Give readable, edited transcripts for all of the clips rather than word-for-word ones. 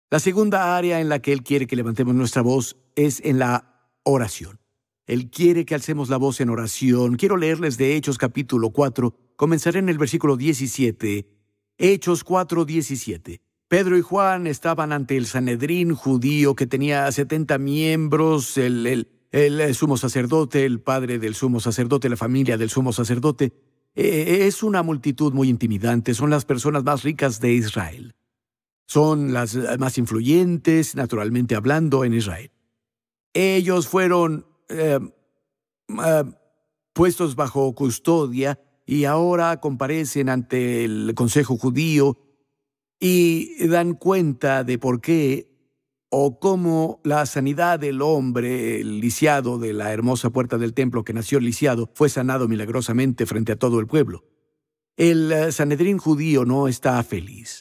La segunda área en la que Él quiere que levantemos nuestra voz es en la oración. Él quiere que alcemos la voz en oración. Quiero leerles de Hechos capítulo 4. Comenzaré en el versículo 17. Hechos 4:17. Pedro y Juan estaban ante el Sanedrín judío que tenía 70 miembros, el sumo sacerdote, el padre del sumo sacerdote, la familia del sumo sacerdote. Es una multitud muy intimidante. Son las personas más ricas de Israel. Son las más influyentes, naturalmente hablando, en Israel. Ellos fueron puestos bajo custodia y ahora comparecen ante el Consejo Judío y dan cuenta de por qué o cómo la sanidad del hombre, el lisiado de la hermosa puerta del templo que nació lisiado, fue sanado milagrosamente frente a todo el pueblo. El Sanedrín judío no está feliz.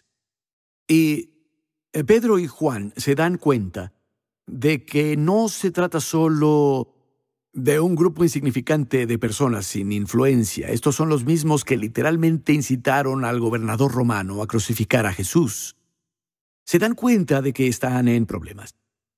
Y Pedro y Juan se dan cuenta de que no se trata solo de un grupo insignificante de personas sin influencia. Estos son los mismos que literalmente incitaron al gobernador romano a crucificar a Jesús. Se dan cuenta de que están en problemas.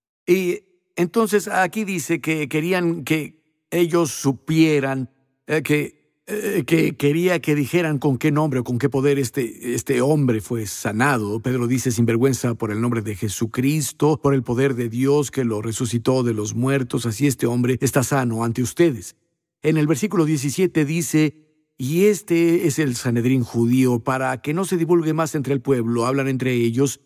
Y entonces aquí dice que querían que ellos supieran que quería que dijeran con qué nombre o con qué poder este hombre fue sanado. Pedro dice sin vergüenza, por el nombre de Jesucristo, por el poder de Dios que lo resucitó de los muertos, así este hombre está sano ante ustedes. En el versículo 17 dice, y este es el Sanedrín judío, para que no se divulgue más entre el pueblo, hablan entre ellos,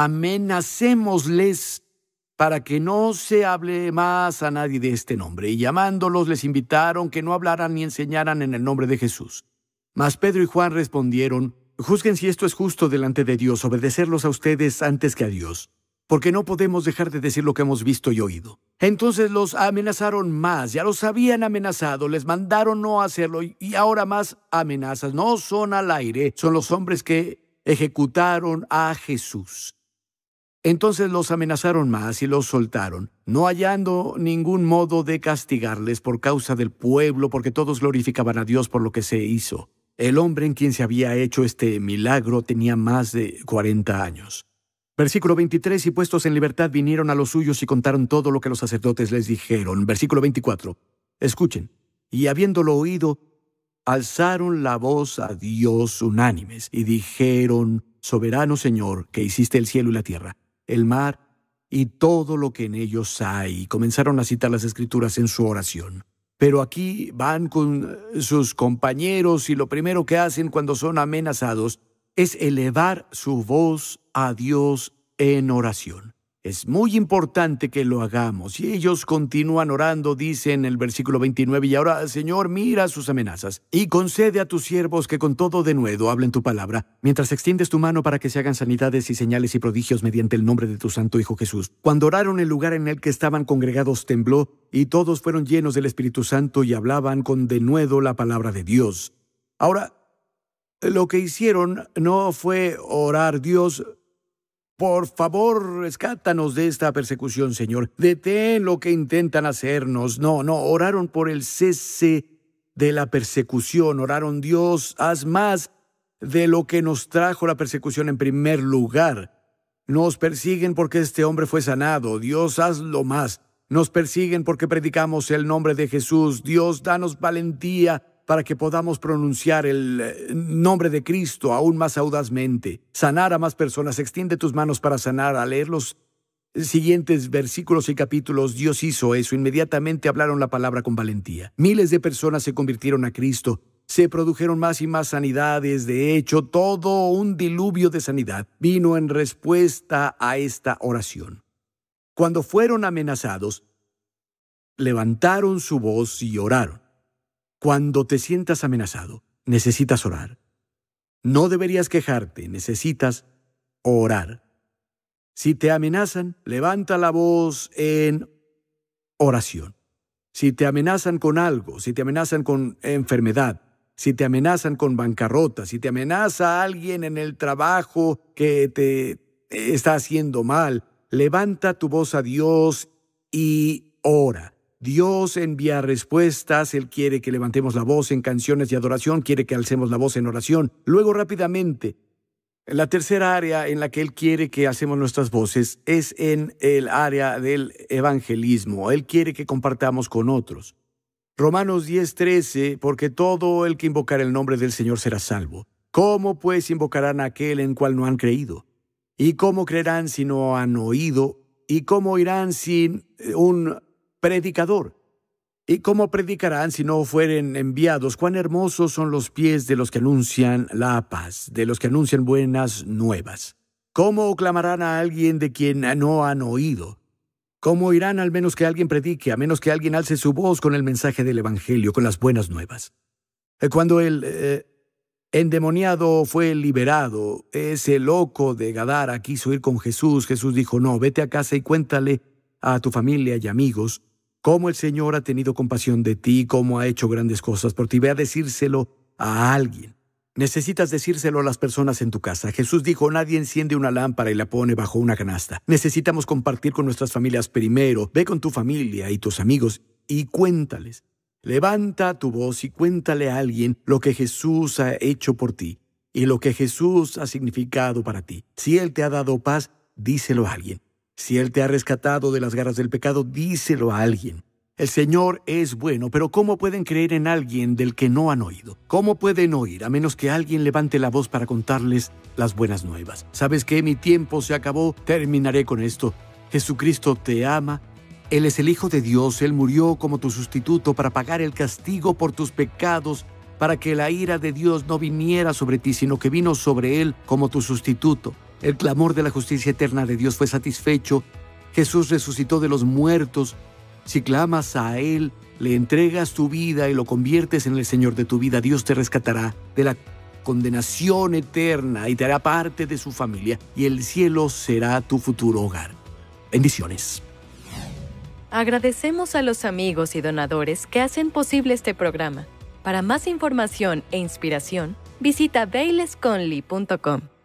amenacémosles para que no se hable más a nadie de este nombre. Y llamándolos les invitaron que no hablaran ni enseñaran en el nombre de Jesús. Mas Pedro y Juan respondieron, juzguen si esto es justo delante de Dios, obedecerlos a ustedes antes que a Dios, porque no podemos dejar de decir lo que hemos visto y oído. Entonces los amenazaron más, ya los habían amenazado, les mandaron no hacerlo, y ahora más amenazas. No son al aire, son los hombres que ejecutaron a Jesús. Entonces los amenazaron más y los soltaron, no hallando ningún modo de castigarles por causa del pueblo, porque todos glorificaban a Dios por lo que se hizo. El hombre en quien se había hecho este milagro tenía más de 40 años. Versículo 23, y puestos en libertad vinieron a los suyos y contaron todo lo que los sacerdotes les dijeron. Versículo 24, escuchen, y habiéndolo oído, alzaron la voz a Dios unánimes y dijeron, soberano Señor, que hiciste el cielo y la tierra, el mar y todo lo que en ellos hay. Y comenzaron a citar las Escrituras en su oración. Pero aquí van con sus compañeros y lo primero que hacen cuando son amenazados es elevar su voz a Dios en oración. Es muy importante que lo hagamos. Y ellos continúan orando, dice en el versículo 29, y ahora, Señor, mira sus amenazas, y concede a tus siervos que con todo denuedo hablen tu palabra, mientras extiendes tu mano para que se hagan sanidades y señales y prodigios mediante el nombre de tu santo Hijo Jesús. Cuando oraron, el lugar en el que estaban congregados tembló, y todos fueron llenos del Espíritu Santo y hablaban con denuedo la palabra de Dios. Ahora, lo que hicieron no fue orar, Dios, por favor, rescátanos de esta persecución, Señor. Detén lo que intentan hacernos. No, oraron por el cese de la persecución. Oraron, Dios, haz más de lo que nos trajo la persecución en primer lugar. Nos persiguen porque este hombre fue sanado. Dios, hazlo más. Nos persiguen porque predicamos el nombre de Jesús. Dios, danos valentía para que podamos pronunciar el nombre de Cristo aún más audazmente, sanar a más personas. Extiende tus manos para sanar. Al leer los siguientes versículos y capítulos, Dios hizo eso. Inmediatamente hablaron la palabra con valentía. Miles de personas se convirtieron a Cristo. Se produjeron más y más sanidades. De hecho, todo un diluvio de sanidad vino en respuesta a esta oración. Cuando fueron amenazados, levantaron su voz y oraron. Cuando te sientas amenazado, necesitas orar. No deberías quejarte, necesitas orar. Si te amenazan, levanta la voz en oración. Si te amenazan con algo, si te amenazan con enfermedad, si te amenazan con bancarrota, si te amenaza alguien en el trabajo que te está haciendo mal, levanta tu voz a Dios y ora. Dios envía respuestas. Él quiere que levantemos la voz en canciones de adoración, quiere que alcemos la voz en oración. Luego, rápidamente, La tercera área en la que Él quiere que hacemos nuestras voces es en el área del evangelismo. Él quiere que compartamos con otros. Romanos 10:13, porque todo el que invocar el nombre del Señor será salvo. ¿Cómo pues invocarán a aquel en cual no han creído? ¿Y cómo creerán si no han oído? ¿Y cómo irán sin un predicador? ¿Y cómo predicarán si no fueren enviados? Cuán hermosos son los pies de los que anuncian la paz, de los que anuncian buenas nuevas. ¿Cómo clamarán a alguien de quien no han oído? ¿Cómo irán al menos que alguien predique, a menos que alguien alce su voz con el mensaje del Evangelio, con las buenas nuevas? Cuando el endemoniado fue liberado, ese loco de Gadara quiso ir con Jesús. Jesús dijo, no, vete a casa y cuéntale a tu familia y amigos cómo el Señor ha tenido compasión de ti, cómo ha hecho grandes cosas por ti. Ve a decírselo a alguien. Necesitas decírselo a las personas en tu casa. Jesús dijo, nadie enciende una lámpara y la pone bajo una canasta. Necesitamos compartir con nuestras familias primero. Ve con tu familia y tus amigos y cuéntales. Levanta tu voz y cuéntale a alguien lo que Jesús ha hecho por ti y lo que Jesús ha significado para ti. Si Él te ha dado paz, díselo a alguien. Si Él te ha rescatado de las garras del pecado, díselo a alguien. El Señor es bueno, pero ¿cómo pueden creer en alguien del que no han oído? ¿Cómo pueden oír a menos que alguien levante la voz para contarles las buenas nuevas? ¿Sabes qué? Mi tiempo se acabó. Terminaré con esto. Jesucristo te ama. Él es el Hijo de Dios. Él murió como tu sustituto para pagar el castigo por tus pecados, para que la ira de Dios no viniera sobre ti, sino que vino sobre Él como tu sustituto. El clamor de la justicia eterna de Dios fue satisfecho. Jesús resucitó de los muertos. Si clamas a Él, le entregas tu vida y lo conviertes en el Señor de tu vida, Dios te rescatará de la condenación eterna y te hará parte de su familia, y el cielo será tu futuro hogar. Bendiciones. Agradecemos a los amigos y donadores que hacen posible este programa. Para más información e inspiración, visita bailesconley.com.